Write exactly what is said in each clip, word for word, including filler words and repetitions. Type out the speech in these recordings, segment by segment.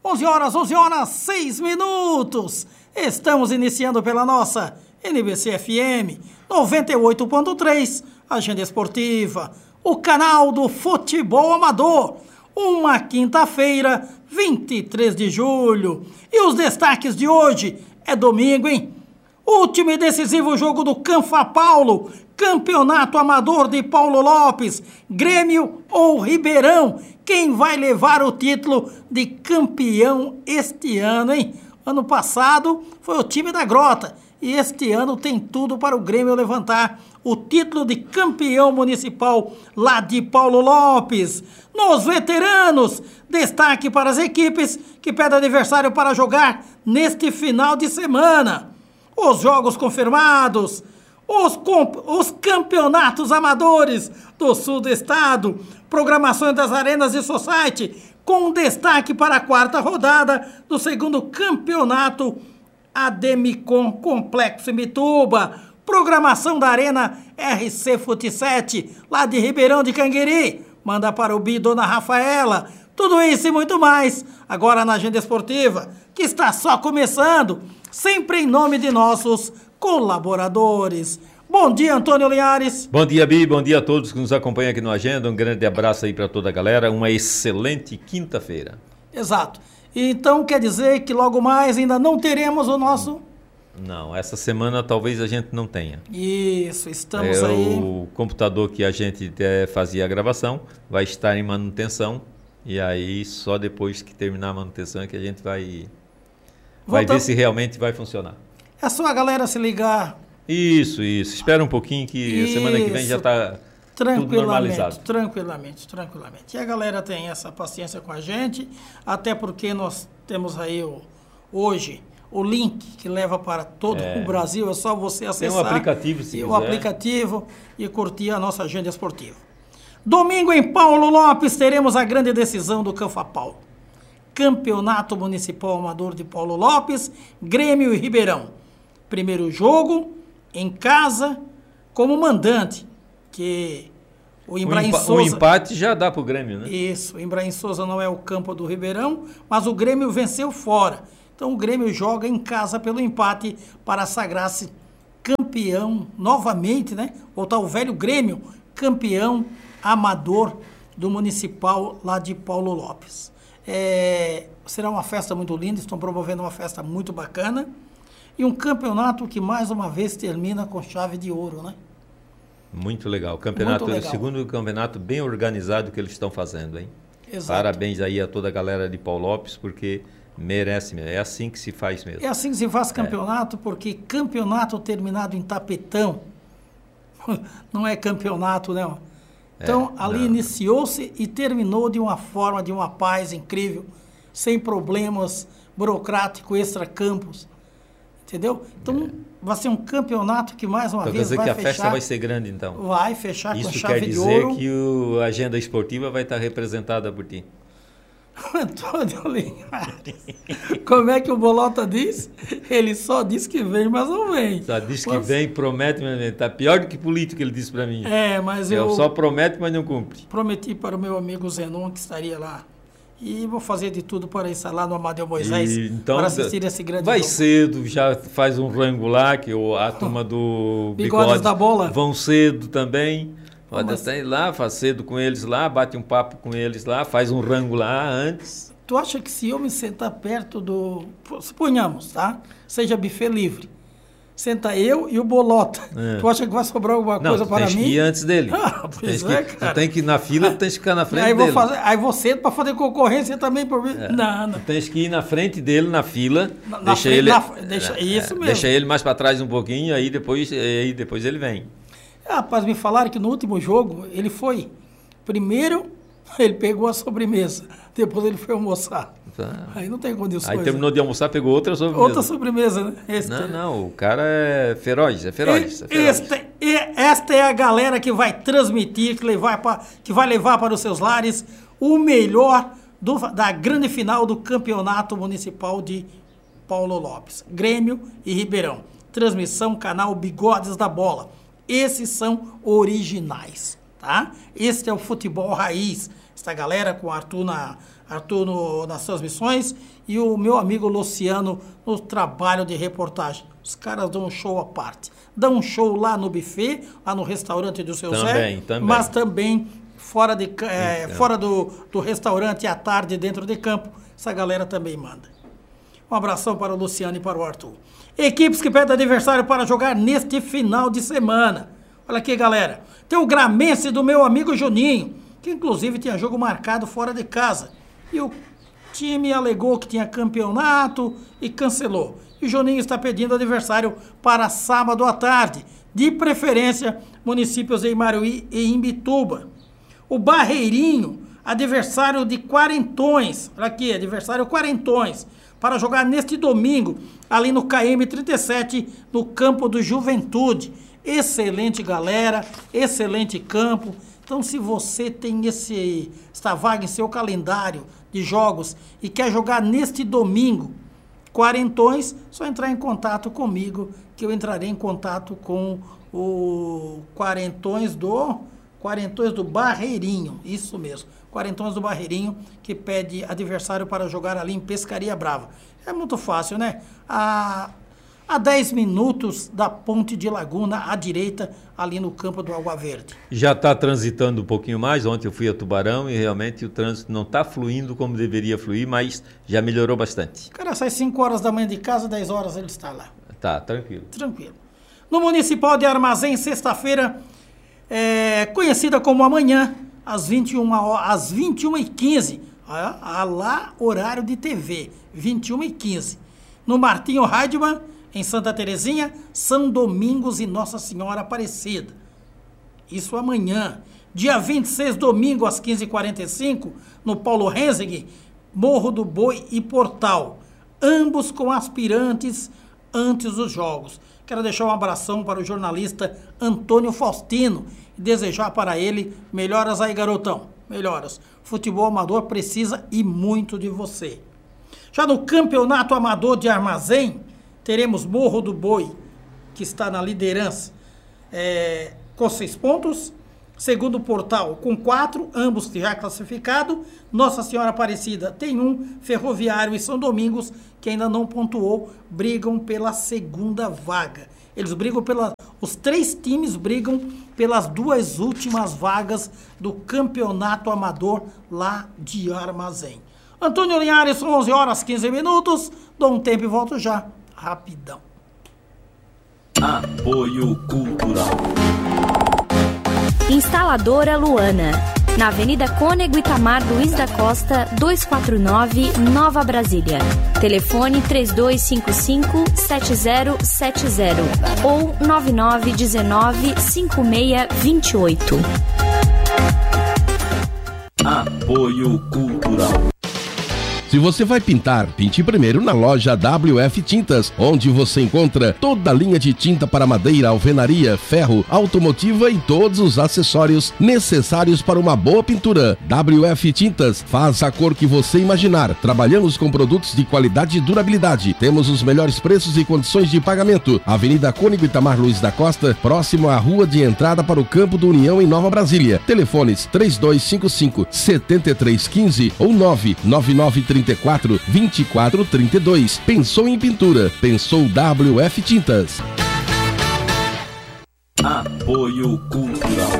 onze horas, onze horas, seis minutos. Estamos iniciando pela nossa N B C F M noventa e oito ponto três, Agenda Esportiva, o canal do futebol amador. Uma quinta-feira, vinte e três de julho. E os destaques de hoje é domingo, hein? Último e decisivo jogo do Canfa Paulo, Campeonato Amador de Paulo Lopes, Grêmio ou Ribeirão. Quem vai levar o título de campeão este ano, hein? Ano passado foi o time da Grota e este ano tem tudo para o Grêmio levantar o título de campeão municipal lá de Paulo Lopes. Nos veteranos, destaque para as equipes que pedem adversário para jogar neste final de semana. Os jogos confirmados, os, comp- os campeonatos amadores do sul do estado, programações das arenas de society, com destaque para a quarta rodada do segundo campeonato Ademicon Complexo Mituba, programação da Arena R C Fut sete, lá de Ribeirão de Canguiri, manda para o Bi Dona Rafaela, tudo isso e muito mais, agora na Agenda Esportiva, que está só começando, sempre em nome de nossos colaboradores. Bom dia, Antônio Linhares. Bom dia, Bi, bom dia a todos que nos acompanham aqui no Agenda, um grande abraço aí para toda a galera, uma excelente quinta-feira. Exato, então quer dizer que logo mais ainda não teremos o nosso... Não, essa semana talvez a gente não tenha. Isso, estamos é, aí... O computador que a gente é, fazia a gravação vai estar em manutenção e aí só depois que terminar a manutenção é que a gente vai, vai ver se realmente vai funcionar. É só a galera se ligar... Isso, isso. Espera um pouquinho que isso. A semana que vem já está tudo normalizado. Tranquilamente, tranquilamente. E a galera tem essa paciência com a gente, até porque nós temos aí o, hoje o link que leva para todo é. o Brasil, é só você acessar. Tem um aplicativo, se e quiser. o aplicativo e curtir a nossa agenda esportiva. Domingo em Paulo Lopes teremos a grande decisão do Canfa Paulo. Campeonato Municipal Amador de Paulo Lopes, Grêmio e Ribeirão. Primeiro jogo... em casa, como mandante, que o Imbraim Souza... O empate já dá para o Grêmio, né? Isso, o Imbraim Souza não é o campo do Ribeirão, mas o Grêmio venceu fora. Então o Grêmio joga em casa pelo empate para sagrar-se campeão novamente, né? Voltar o velho Grêmio, campeão amador do Municipal lá de Paulo Lopes. É, será uma festa muito linda, estão promovendo uma festa muito bacana. E um campeonato que, mais uma vez, termina com chave de ouro, né? Muito legal. O campeonato, Muito legal. O segundo campeonato bem organizado que eles estão fazendo, hein? Exato. Parabéns aí a toda a galera de Paulo Lopes, porque merece mesmo. É assim que se faz mesmo. É assim que se faz campeonato, é. porque campeonato terminado em tapetão não é campeonato, né? Então, é, ali iniciou-se e terminou de uma forma, de uma paz incrível, sem problemas burocráticos, extra-campos. Entendeu? Então, é. vai ser um campeonato que, mais uma então, vez, quer dizer vai que a fechar... festa vai ser grande, então? Vai fechar Isso com chave de ouro. Isso quer dizer que o, a agenda esportiva vai estar representada por ti. Antônio Linhares, como é que o Bolota diz? Ele só diz que vem, mas não vem. Só diz que mas... vem, promete, mas está pior do que político, ele disse para mim. É, mas eu... eu... Só promete, mas não cumpre. Prometi para o meu amigo Zenon, que estaria lá. E vou fazer de tudo para estar lá no Amadeu Moisés, e, então, para assistir esse grande vai jogo. cedo, já faz um rango lá, que a turma do Bigodes, Bigodes da Bola vão cedo também. Pode Mas... até ir lá, faz cedo com eles lá, bate um papo com eles lá, faz um rango lá antes. Tu acha que se eu me sentar perto do... Suponhamos, tá? Seja buffet livre. Senta eu e o Bolota. É. Tu acha que vai sobrar alguma não, coisa para mim? Não, tem que ir antes dele. Ah, pois é, que, cara. Tu tem que ir na fila, tu tens que ficar na frente aí dele. Vou fazer, aí você para fazer concorrência também por mim. É. Não, não. Tu tens que ir na frente dele, na fila. Na, na deixa frente, ele, na, deixa, é, isso mesmo. Deixa ele mais para trás um pouquinho, aí depois, aí depois ele vem. É, rapaz, me falaram que no último jogo ele foi... Primeiro, ele pegou a sobremesa. Depois ele foi almoçar. Tá. Aí não tem condições. Aí terminou de almoçar, pegou outra sobremesa. Outra sobremesa, né? Este não, é... não, o cara é feroz, é feroz. E, é feroz. Este, e esta é a galera que vai transmitir, que, levar pra, que vai levar para os seus lares o melhor do, da grande final do Campeonato Municipal de Paulo Lopes. Grêmio e Ribeirão. Transmissão, canal Bigodes da Bola. Esses são originais, tá? Este é o futebol raiz. essa galera, com o Arthur, na, Arthur no, nas transmissões e o meu amigo Luciano no trabalho de reportagem. Os caras dão um show à parte. Dão um show lá no buffet, lá no restaurante do seu também, Zé, também. mas também fora, de, é, fora do, do restaurante à tarde, dentro de campo. Essa galera também manda. Um abração para o Luciano e para o Arthur. Equipes que pedem adversário para jogar neste final de semana. Olha aqui, galera. Tem o Gramense do meu amigo Juninho, que inclusive tinha jogo marcado fora de casa. E o time alegou que tinha campeonato e cancelou. E o Juninho está pedindo adversário para sábado à tarde. De preferência, municípios de Imaruí e Imbituba. O Barreirinho, adversário de Quarentões. Olha aqui, adversário Quarentões. Para jogar neste domingo, ali no K M trinta e sete, no campo do Juventude. Excelente galera, excelente campo. Então, se você tem esse, esta vaga em seu calendário de jogos e quer jogar neste domingo, Quarentões, só entrar em contato comigo, que eu entrarei em contato com o Quarentões do, Quarentões do Barreirinho, isso mesmo. Quarentões do Barreirinho, que pede adversário para jogar ali em Pescaria Brava. É muito fácil, né? A, a dez minutos da Ponte de Laguna, à direita, ali no campo do Água Verde. Já está transitando um pouquinho mais. Ontem eu fui a Tubarão e realmente o trânsito não está fluindo como deveria fluir, mas já melhorou bastante. O cara sai cinco horas da manhã de casa, dez horas ele está lá. Tá, tranquilo. Tranquilo. No Municipal de Armazém, sexta-feira, é, conhecida como amanhã, às vinte e uma, às vinte e uma e quinze, ah, lá horário de T V, vinte e uma e quinze. No Martinho Heidmann, em Santa Terezinha, São Domingos e Nossa Senhora Aparecida. Isso amanhã. Dia vinte e seis, domingo, às quinze e quarenta e cinco, no Paulo Renzig, Morro do Boi e Portal. Ambos com aspirantes antes dos jogos. Quero deixar um abração para o jornalista Antônio Faustino e desejar para ele melhoras aí, garotão. Melhoras. Futebol amador precisa e muito de você. Já no Campeonato Amador de Armazém, teremos Morro do Boi, que está na liderança, é, com seis pontos. Segundo Portal, com quatro, ambos já classificados. Nossa Senhora Aparecida tem um. Ferroviário e São Domingos, que ainda não pontuou, brigam pela segunda vaga. Eles brigam pela... Os três times brigam pelas duas últimas vagas do Campeonato Amador lá de Armazém. Antônio Linhares, são onze horas, quinze minutos. Dou um tempo e volto já. Rapidão. Apoio Cultural. Instaladora Luana, na Avenida Cônego Itamar Luiz da Costa, duzentos e quarenta e nove, Nova Brasília. Telefone três dois cinco cinco, sete zero sete zero ou nove nove um nove, cinco seis dois oito. Apoio Cultural. Se você vai pintar, pinte primeiro na loja W F Tintas, onde você encontra toda a linha de tinta para madeira, alvenaria, ferro, automotiva e todos os acessórios necessários para uma boa pintura. W F Tintas faz a cor que você imaginar. Trabalhamos com produtos de qualidade e durabilidade. Temos os melhores preços e condições de pagamento. Avenida Cônego Itamar Luiz da Costa, próximo à rua de entrada para o Campo do União em Nova Brasília. Telefones três dois cinco cinco, sete três um cinco ou nove nove nove três quatro, vinte e quatro, trinta e dois. Pensou em pintura? Pensou W F Tintas. Apoio Cultural.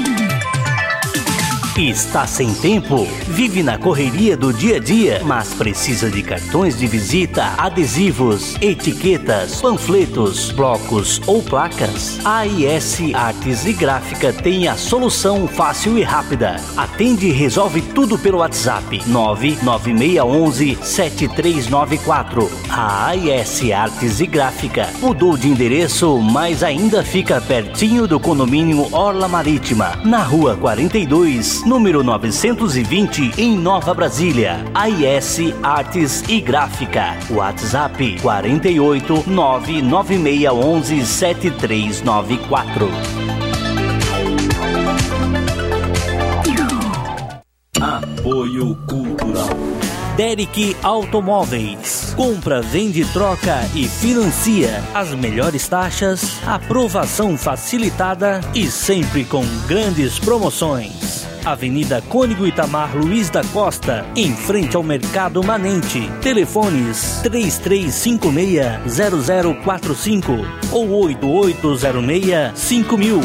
Está sem tempo? Vive na correria do dia a dia, mas precisa de cartões de visita, adesivos, etiquetas, panfletos, blocos ou placas? A I S Artes e Gráfica tem a solução fácil e rápida. Atende e resolve tudo pelo WhatsApp nove nove seis um um, sete três nove quatro. A A I S Artes e Gráfica mudou de endereço, mas ainda fica pertinho do condomínio Orla Marítima, na rua quarenta e dois, número novecentos e vinte, em Nova Brasília. A I S Artes e Gráfica. WhatsApp quarenta e oito, nove nove seis um um, sete três nove quatro. Apoio Cultural. Derek Automóveis. Compra, vende, troca e financia. As melhores taxas, aprovação facilitada e sempre com grandes promoções. Avenida Cônego Itamar Luiz da Costa, em frente ao Mercado Manente. Telefones três três cinco seis zero zero quatro cinco ou oito oito zero seis cinco mil.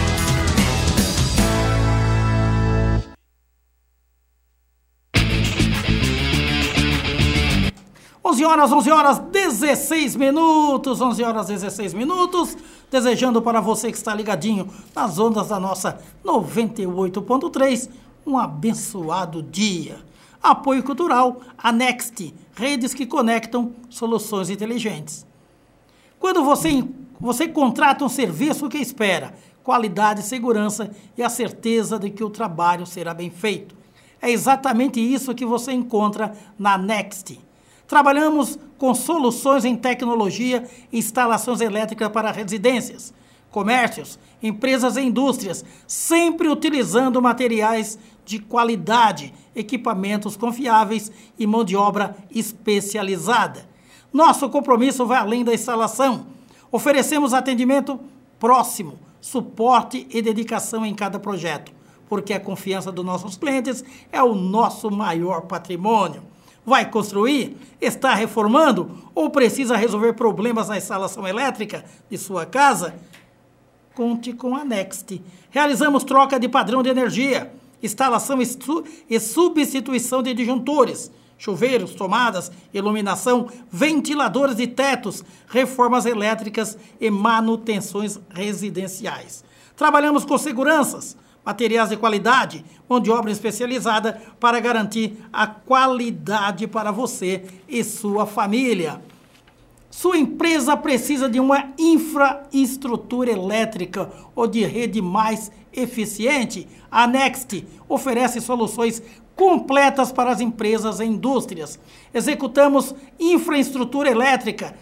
onze horas, onze horas, dezesseis minutos, onze horas, dezesseis minutos, desejando para você que está ligadinho nas ondas da nossa noventa e oito ponto três, um abençoado dia. Apoio cultural, a Next, redes que conectam soluções inteligentes. Quando você, você contrata um serviço, o que espera? Qualidade, segurança e a certeza de que o trabalho será bem feito. É exatamente isso que você encontra na Next. Trabalhamos com soluções em tecnologia e instalações elétricas para residências, comércios, empresas e indústrias, sempre utilizando materiais de qualidade, equipamentos confiáveis e mão de obra especializada. Nosso compromisso vai além da instalação. Oferecemos atendimento próximo, suporte e dedicação em cada projeto, porque a confiança dos nossos clientes é o nosso maior patrimônio. Vai construir? Está reformando? Ou precisa resolver problemas na instalação elétrica de sua casa? Conte com a Next. Realizamos troca de padrão de energia, instalação e, su- e substituição de disjuntores, chuveiros, tomadas, iluminação, ventiladores de tetos, reformas elétricas e manutenções residenciais. Trabalhamos com seguranças, materiais de qualidade, mão de obra especializada para garantir a qualidade para você e sua família. Sua empresa precisa de uma infraestrutura elétrica ou de rede mais eficiente? A Next oferece soluções completas para as empresas e indústrias. Executamos infraestrutura elétrica,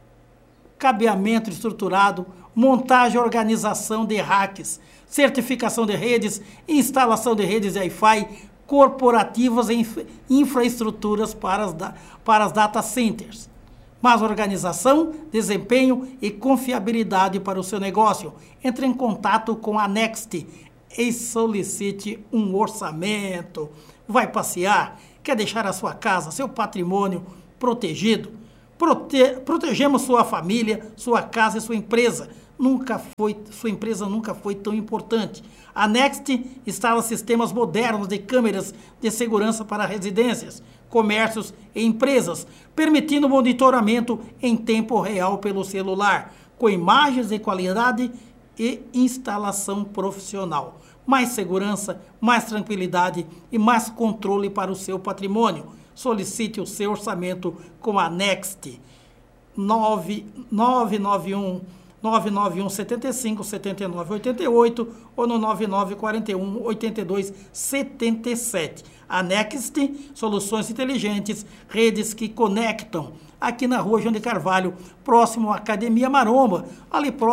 cabeamento estruturado, montagem e organização de racks, certificação de redes, instalação de redes de Wi-Fi corporativas e infra- infraestruturas para as, da- para as data centers. Mais organização, desempenho e confiabilidade para o seu negócio. Entre em contato com a Next e solicite um orçamento. Vai passear? Quer deixar a sua casa, seu patrimônio protegido? Prote- protegemos sua família, sua casa e sua empresa. Nunca foi, sua empresa nunca foi tão importante. A Next instala sistemas modernos de câmeras de segurança para residências, comércios e empresas, permitindo monitoramento em tempo real pelo celular, com imagens de qualidade e instalação profissional. Mais segurança, mais tranquilidade e mais controle para o seu patrimônio. Solicite o seu orçamento com a Next. nove nove nove um nove nove um sete cinco sete nove oito oito ou no nove nove quatro um oito dois sete sete. A Next, soluções inteligentes, redes que conectam. Aqui na rua João de Carvalho, próximo à Academia Maromba, ali próximo